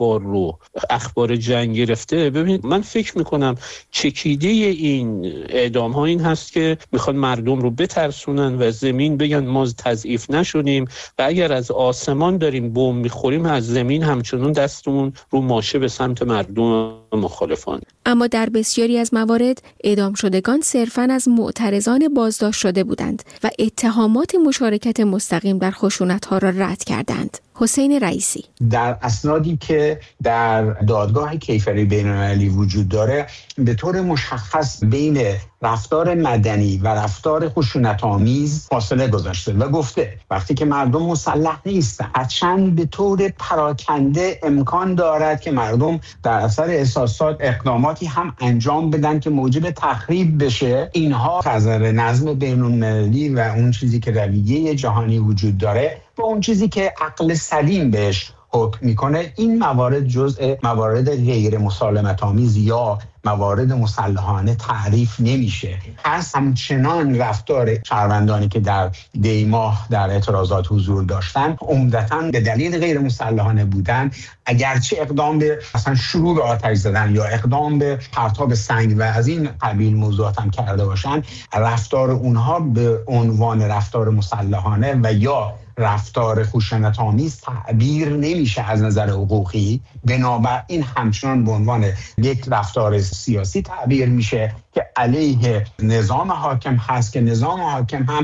اخبار جنگ گرفته. ببینید من فکر می‌کنم چکیده این اعدام‌ها این هست که می‌خوان مردم رو بترسونن و زمین بگن ما تضعیف نشدیم و اگر از آسمان داریم بمب میخوریم از زمین همچنان دستمون رو ماشه به سمت مردم مخالفان. اما در بسیاری از موارد اعدام شدگان صرفاً از معترضان بازداشت شده بودند و اتهامات مشارکت مستقیم در خشونت‌ها را رد کردند. حسین رئیسی: در اسنادی که در دادگاه کیفری بین‌المللی وجود داره به طور مشخص بین رفتار مدنی و رفتار خشونت‌آمیز فاصله گذاشته و گفته وقتی که مردم مسلح نیستن حتماً به طور پراکنده امکان دارد که مردم در اثر احساسات اقداماتی هم انجام بدن که موجب تخریب بشه. اینها از نظر نظم بین‌المللی و اون چیزی که رویه جهانی وجود داره و اون چیزی که عقل سلیم بهش حکم میکنه، این موارد جزء موارد غیر مسالمت‌آمیز یا موارد مسلحانه تعریف نمیشه. پس همچنان رفتار شهروندانی که در دیماه در اعتراضات حضور داشتن عمدتاً به دلیل غیر مسلحانه بودن، اگرچه اقدام به مثلا شروع به آتش زدن یا اقدام به پرتاب سنگ و از این قبیل موضوعات هم کرده باشن، رفتار اونها به عنوان رفتار مسلحانه و یا رفتار خشونت‌آمیز تعبیر نمیشه از نظر حقوقی، بنابراین همچنان به عنوان یک رفتار سیاسی تعبیر میشه که علیه نظام حاکم هست که نظام حاکم هم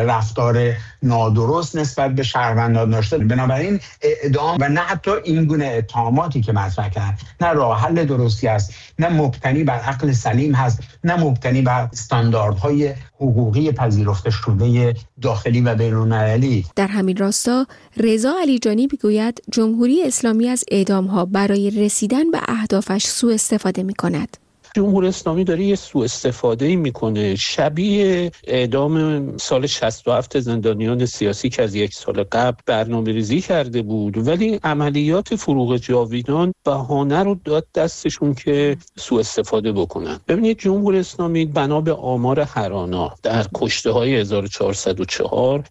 رفتار نادرست نسبت به شهروندان داشته. بنابراین اعدام و نه حتی این گونه اتهاماتی که مطرح کرد نه راه حل درستی است، نه مبتنی بر عقل سلیم هست، نه مبتنی بر استانداردهای حقوقی پذیرفته شده داخلی و بین‌المللی. در همین راستا رضا علیجانی میگوید جمهوری اسلامی از اعدام‌ها برای رسیدن به اهدافش سوء استفاده می‌کند. جمهوری اسلامی داره یه سوء استفاده میکنه شبیه اعدام سال 67 زندانیان سیاسی که از یک سال قبل برنامه‌ریزی کرده بود، ولی عملیات فروغ جاویدان بهانه رو داد دستشون که سوء استفاده بکنن. ببینید جمهوری اسلامی بنا به آمار هرانا در کشته‌های 1404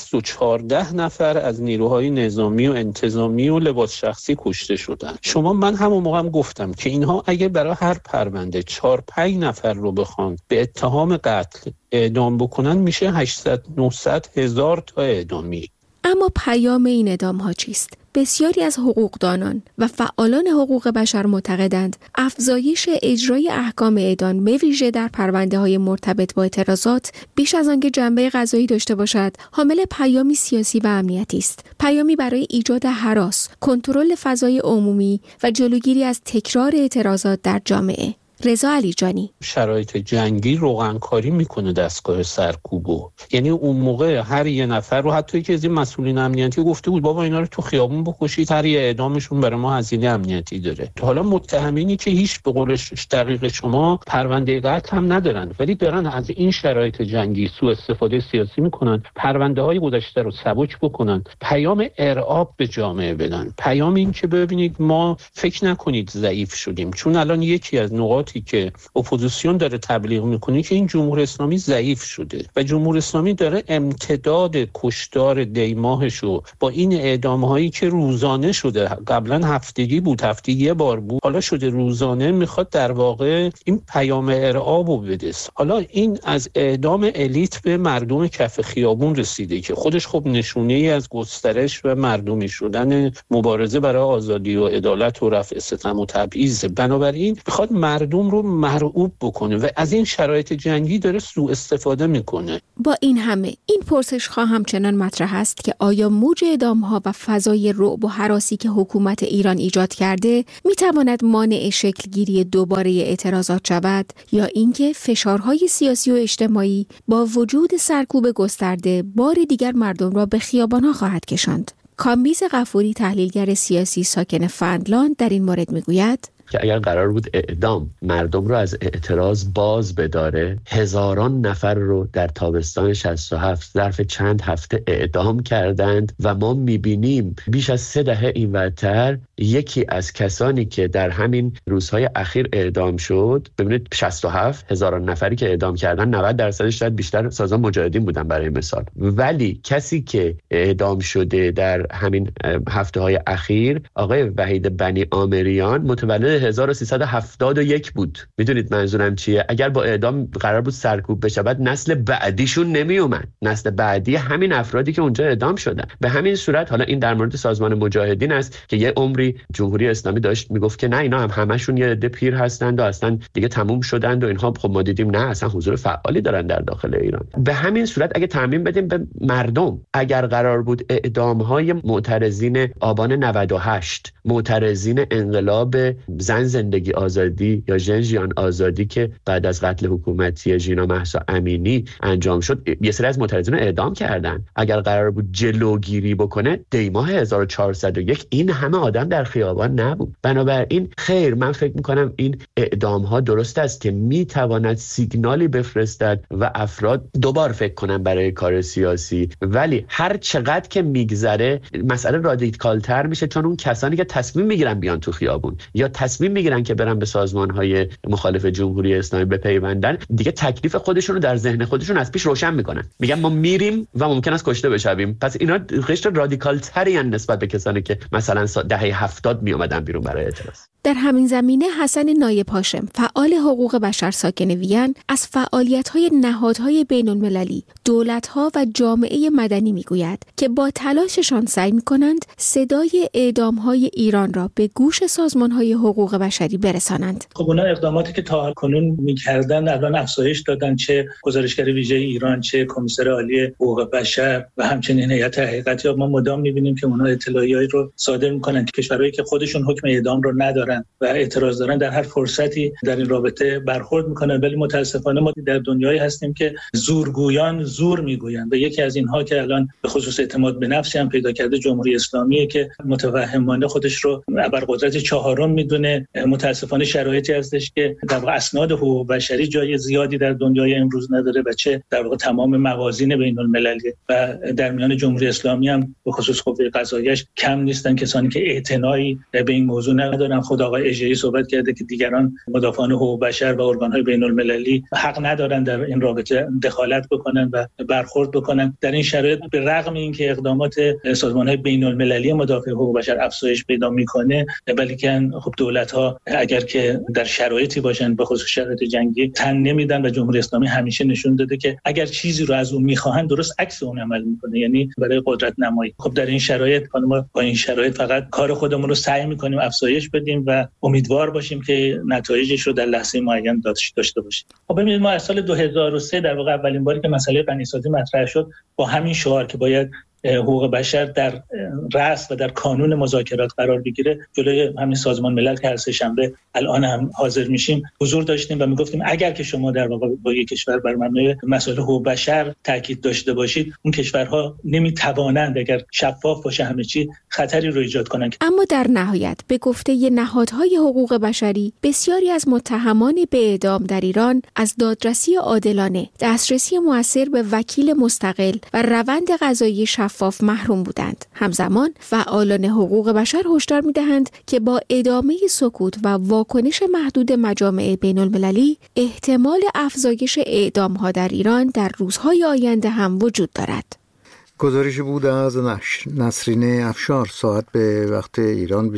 214 نفر از نیروهای نظامی و انتظامی و لباس شخصی کشته شدن. من همون موقع هم گفتم که اینها اگه برای هر پرونده 4-5 نفر رو بخوان به اتهام قتل اعدام بکنن میشه 800-900 هزار تا اعدامی. اما پیام این اعدام‌ها چیست؟ بسیاری از حقوقدانان و فعالان حقوق بشر معتقدند افزایش اجرای احکام اعدام به ویژه در پرونده‌های مرتبط با اعتراضات بیش از آنکه جنبه قضایی داشته باشد، حامل پیامی سیاسی و امنیتی است. پیامی برای ایجاد هراس، کنترل فضای عمومی و جلوگیری از تکرار اعتراضات در جامعه. رضا علیجانی: شرایط جنگی روغنکاری میکنه دستگاه سرکوبو. یعنی اون موقع هر یه نفر رو، حتی یکی از این مسئولین امنیتی گفته بود بابا اینا رو تو خیابون بکشید، هر یه اعدامشون برای ما هزینه امنیتی داره. حالا متهمینی که هیچ به قول دقیق شما پرونده قتل هم ندارن ولی دارن از این شرایط جنگی سوء استفاده سیاسی میکنن، پرونده های گذشته رو سبک بکنن، پیام ارعاب به جامعه بدن، پیام این که ببینید ما فکر نکنید ضعیف شدیم. چون الان یکی از نقاط که اپوزیسیون داره تبلیغ میکنه که این جمهوری اسلامی ضعیف شده و جمهوری اسلامی داره امتداد کشتار دیماهشو با این اعدام‌هایی که روزانه شده، قبلا هفتگی بود، هفتگی یه بار بود، حالا شده روزانه، میخواد در واقع این پیام ارعابو بده. حالا این از اعدام الیت به مردم کف خیابون رسیده که خودش خب نشونه‌ای از گسترش و مردمی شدن مبارزه برای آزادی و عدالت و رفع ستم و تبعیض. بنابراین میخواد مردم رو مرعوب بکنه و از این شرایط جنگی داره سوء استفاده میکنه. با این همه این پرسش‌ها همچنان مطرح است که آیا موج اعدام‌ها و فضای رعب و هراسی که حکومت ایران ایجاد کرده میتواند مانع شکلگیری دوباره اعتراضات شود یا اینکه فشارهای سیاسی و اجتماعی با وجود سرکوب گسترده بار دیگر مردم را به خیابان‌ها خواهد کشاند؟ کامبیز غفوری، تحلیلگر سیاسی ساکن فنلاند، در این مورد میگوید که اگر قرار بود اعدام مردم رو از اعتراض باز بداره، هزاران نفر رو در تابستان 67 ظرف چند هفته اعدام کردند و ما میبینیم بیش از 3 دهه اینورتر یکی از کسانی که در همین روزهای اخیر اعدام شد، ببینید 67 هزاران نفری که اعدام کردن 90% شاید بیشتر سازمان مجاهدین بودن برای مثال، ولی کسی که اعدام شده در همین هفته‌های اخیر آقای وحید بنی آمریان متولد 1371 بود. میدونید منظورم چیه؟ اگر با اعدام قرار بود سرکوب بشه بعد نسل بعدیشون نمی اومد، نسل بعدی همین افرادی که اونجا اعدام شدن. به همین صورت حالا این در مورد سازمان مجاهدین است که یه عمری جمهوری اسلامی داشت میگفت که نه اینا همشون یه عده پیر هستند و اصلا دیگه تموم شدند و اینها. خب ما دیدیم نه، اصلا حضور فعالی دارن در داخل ایران. به همین صورت اگه تعمیم بدیم به مردم، اگر قرار بود اعدام‌های معترضین آبان 98، معترضین انقلاب زن زندگی آزادی یا ژن آزادی که بعد از قتل حکومتی ژینا مهسا امینی انجام شد، یه سری از معترضین رو اعدام کردن. اگر قرار بود جلوگیری بکنه، دیماه 1401 این همه آدم در خیابان نبود. بنابراین خیر، من فکر میکنم این اعدام ها درست است که میتواند سیگنالی بفرستد و افراد دوبار فکر کنن برای کار سیاسی، ولی هر چقدر که میگذره مسئله رادیکال‌تر میشه، چون اون کسانی که تصمیم میگیرن بیان تو خیابون یا تصمیم میگیرن که برن به سازمان‌های مخالف جمهوری اسلامی بپیوندن، دیگه تکلیف خودشون رو در ذهن خودشون از پیش روشن میکنن، میگن ما میریم و ممکن است کشته بشویم. پس اینا قشر رادیکال‌تری ان نسبت به کسانی که مثلا دهه 70 میومدن بیرون برای اعتراض. در همین زمینه حسن نایب هاشم، فعال حقوق بشر ساکن وین، از فعالیت‌های نهادهای بین‌المللی، دولت‌ها و جامعه مدنی میگوید که با تلاششان سعی می‌کنند صدای اعدام‌های ایران را به گوش سازمان‌های حقوق بشری برسانند. خب اونا اقداماتی که تا کنون می‌کردن الان افزایش دادن، چه گزارشگر ویژه ایران، چه کمیسر عالی حقوق بشر و همچنین هیئت حقیقتیاب. ما مدام می‌بینیم که اونا اطلاعیه‌ای رو صادر می‌کنن که کشورهایی که خودشون حکم اعدام رو ندارن دارن و اعتراض دارن در هر فرصتی در این رابطه برخورد میکنن. ولی متاسفانه ما در دنیایی هستیم که زورگویان زور میگویند و یکی از اینها که الان به خصوص اعتماد به نفسی هم پیدا کرده جمهوری اسلامیه که متوهمانه خودش رو ابرقدرت چهارم میدونه. متاسفانه شرایطی هستش که در واقع اسناد حقوق بشری جای زیادی در دنیای امروز نداره و چه در واقع تمام موازین بین‌المللی و در میان جمهوری اسلامی هم به خصوص قوه قضاییش کم نیستن کسانی که اعتنایی به این موضوع ندارن. خود آقای اژه‌ای صحبت کرده که دیگران مدافعان حقوق بشر و ارگان‌های بین‌المللی حق ندارن در این رابطه دخالت بکنن و برخورد بکنن. در این شرایط به رغم اینکه اقدامات سازمان‌های بین‌المللی مدافع حقوق بشر افزایش پیدا میکنه، ولیکن خب دولت‌ها اگر که در شرایطی باشن به خصوص شرایط جنگی تن نمیدن و جمهوری اسلامی همیشه نشون داده که اگر چیزی رو از اون میخواهن درست عکس اون عمل میکنه، یعنی برای قدرت نمایی. خب در این شرایط ما با این شرایط فقط کار خودمون رو سعی میکنیم افزایش بدیم و امیدوار باشیم که نتایجش رو در لحظه معین داشته باشیم. خب ببینید ما از سال 2003 در واقع اولین باری که مسئله غنیسازی مطرح شد با همین شعار که باید حقوق بشر در رأس و در کانون مذاکرات قرار بگیره، جلوی همین سازمان ملل که هر سه شنبه الان هم حاضر میشیم حضور داشتیم و میگفتیم اگر که شما در واقع با یک کشور بر مبنای مسائل حقوق بشر تاکید داشته باشید، اون کشورها نمیتوانند اگر شفاف باشه همه چی خطری رو ایجاد کنند. اما در نهایت به گفته نهادهای حقوق بشری بسیاری از متهمان به اعدام در ایران از دادرسی عادلانه، دسترسی موثر به وکیل مستقل و روند قضایی شفاف محروم بودند. همزمان فعالان حقوق بشر هشدار می‌دهند که با ادامه سکوت و واکنش محدود مجامع بین‌المللی احتمال افزایش اعدام‌ها در ایران در روزهای آینده هم وجود دارد. گزارشی بود از نسرین افشار. ساعت به وقت ایران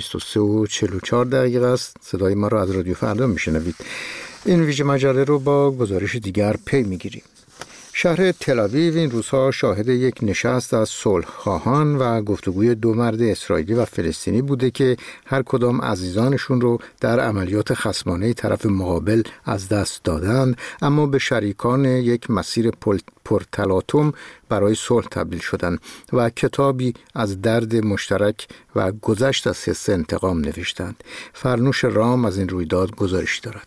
23:44 است. صدای ما را از رادیو فردا میشنوید. این ویژه مجله رو با گزارش دیگر پی میگیریم. شهر تل‌آویو این روزها شاهد یک نشست از صلح‌خواهان و گفتگوی دو مرد اسرائیلی و فلسطینی بوده که هر کدام عزیزانشون رو در عملیات خصمانه طرف مقابل از دست دادند، اما به شریکان یک مسیر پرتلاطم برای صلح تبدیل شدند و کتابی از درد مشترک و گذشت از حس انتقام نوشتند. فرنوش رام از این رویداد گزارش دارد.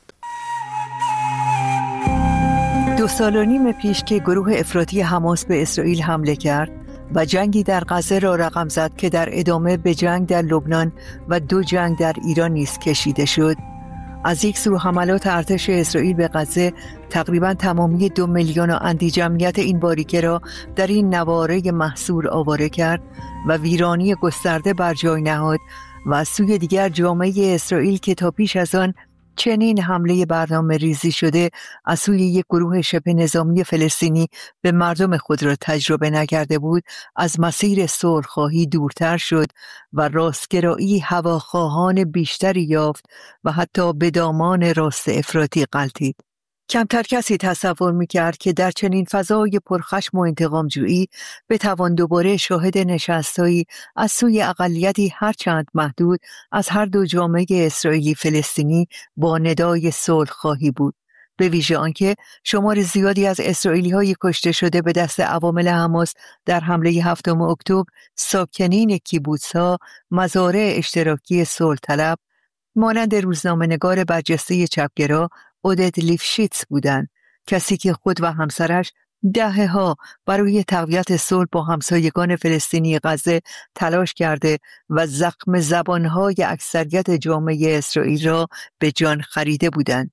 2 سال و نیم پیش که گروه افراطی حماس به اسرائیل حمله کرد و جنگی در غزه را رقم زد که در ادامه به جنگ در لبنان و 2 جنگ در ایران نیز کشیده شد. از یک سو حملات ارتش اسرائیل به غزه تقریباً تمامی 2 میلیون اندی جمعیت این باریکه را در این نواره محصور آواره کرد و ویرانی گسترده بر جای نهاد و از سوی دیگر جامعه اسرائیل که تا پیش از آن چنین حمله برنامه ریزی شده از سوی یک گروه شبه نظامی فلسطینی به مردم خود را تجربه نکرده بود، از مسیر صلح‌خواهی دورتر شد و راستگرایی هواخواهان بیشتری یافت و حتی به دامان راست افراطی غلتید. کمتر کسی تصور می‌کرد که در چنین فضای پرخشم و انتقام‌جویی بتوان دوباره شاهد نشست‌هایی از سوی اقلیتی هرچند محدود از هر دو جامعه اسرائیلی فلسطینی با ندای صلح‌خواهی بود. به ویژه آنکه شمار زیادی از اسرائیلی‌های کشته شده به دست عوامل حماس در حمله 7 اکتبر ساکنین کیبوتس‌ها، مزارع اشتراکی صلح طلب، مانند روزنامه‌نگار برجسته چپگرا اودت لیفشیتز بودند، کسی که خود و همسرش دهه‌ها برای تقویت صلح با همسایگان فلسطینی غزه تلاش کرده و زخم زبانهای اکثریت جامعه اسرائیل را به جان خریده بودند.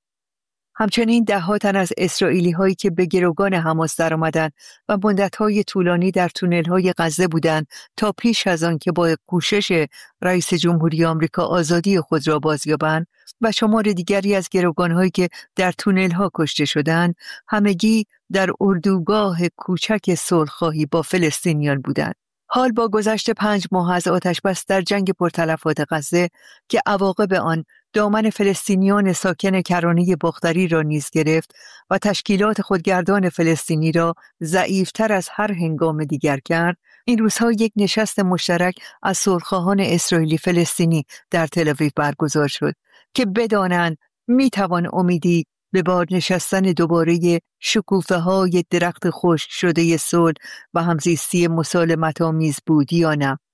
همچنین 10 تن از اسرائیلی هایی که به گروگان حماس در آمدند و مدت‌های طولانی در تونل‌های غزه بودند تا پیش از آن که با کوشش رئیس جمهوری آمریکا آزادی خود را بازیابند و شمار دیگری از گروگان‌هایی که در تونل‌ها کشته شدند، همگی در اردوگاه کوچک صلح‌خواهی با فلسطینیان بودند. حال با گذشت 5 ماه از آتش‌بس در جنگ پرتلفات غزه که عواقب آن دامن فلسطینیان ساکن کرانه باختری را نیز گرفت و تشکیلات خودگردان فلسطینی را ضعیفتر از هر هنگام دیگر کرد، این روزها یک نشست مشترک از صلح‌خواهان اسرائیلی فلسطینی در تل‌آویو برگزار شد که بدانند میتوان امیدی به بار نشستن دوباره شکوفه‌های درخت خشک شده صلح و همزیستی مسالمت‌آمیز بود یا نه.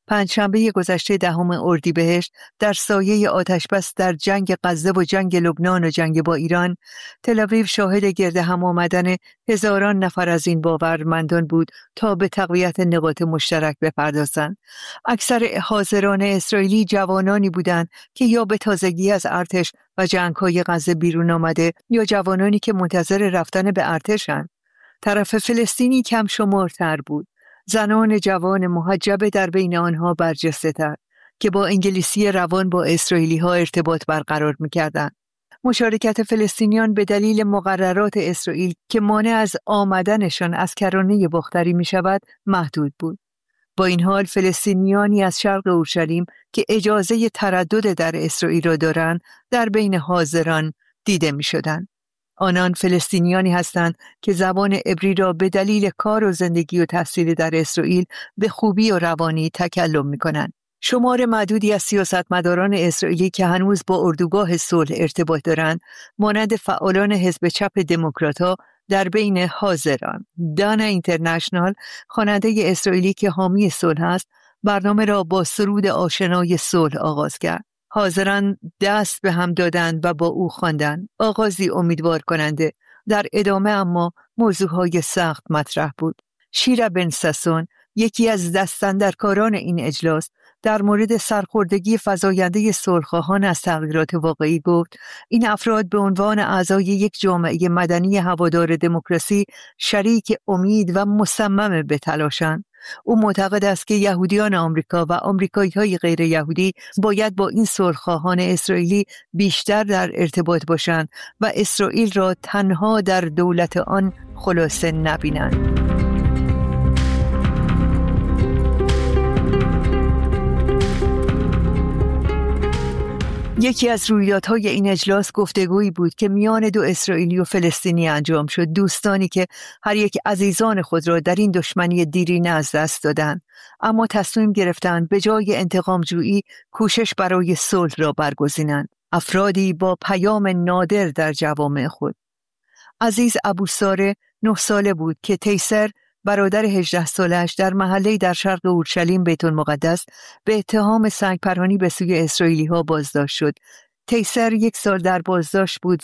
پنجشنبه گذشته 10 اردیبهشت در سایه آتشبس در جنگ غزه و جنگ لبنان و جنگ با ایران، تل‌آویو شاهد گرد هم آمدن هزاران نفر از این باورمندان بود تا به تقویت نقاط مشترک بپردازند. اکثر حاضران اسرائیلی جوانانی بودند که یا به تازگی از ارتش و جنگ‌های غزه بیرون آمده یا جوانانی که منتظر رفتن به ارتشند. طرف فلسطینی کم شمارتر بود. زنان جوان محجب در بین آنها برجسته تر که با انگلیسی روان با اسرائیلی ها ارتباط برقرار می‌کردند. مشارکت فلسطینیان به دلیل مقررات اسرائیل که مانع از آمدنشان از کرانه باختری می‌شود محدود بود. با این حال فلسطینیانی از شرق اورشلیم که اجازه تردد در اسرائیل را دارند در بین حاضران دیده می‌شدند. آنان فلسطینیانی هستند که زبان عبری را به دلیل کار و زندگی و تحصیل در اسرائیل به خوبی و روانی تکلم می‌کنند. شمار معدودی از سیاستمداران اسرائیلی که هنوز با اردوگاه صلح ارتباط دارند، مانند فعالان حزب چپ دموکرات‌ها در بین حاضران. دانا اینترنشنال، خواننده اسرائیلی که حامی صلح است، برنامه را با سرود آشنای صلح آغاز کرد. حاضران دست به هم دادند و با او خواندند، آغازی امیدوار کننده. در ادامه اما موضوعهای سخت مطرح بود. شیرا بن ساسون، یکی از دستاندرکاران این اجلاس، در مورد سرخوردگی فزاینده صلح‌خواهان از تغییرات واقعی گفت: این افراد به عنوان اعضای یک جامعه مدنی هوادار دموکراسی شریک امید و مصمم به تلاشند. او معتقد است که یهودیان آمریکا و آمریکایی‌های غیر یهودی باید با این صلح‌خواهان اسرائیلی بیشتر در ارتباط باشند و اسرائیل را تنها در دولت آن خلاصه نبینند. یکی از رویدادهای این اجلاس گفتگویی بود که میان دو اسرائیلی و فلسطینی انجام شد، دوستانی که هر یک عزیزان خود را در این دشمنی دیرینه از دست دادند، اما تصمیم گرفتند به جای انتقام جویی کوشش برای صلح را برگزینند. افرادی با پیام نادر در جوامع خود. عزیز ابوساره 9 ساله بود که تیسر برادر 18 سالش در محله‌ای در شرق اورشلیم بیت المقدس به اتهام سنگ‌پرانی به سوی اسرائیلی‌ها بازداشت شد. تیسر 1 سال در بازداشت بود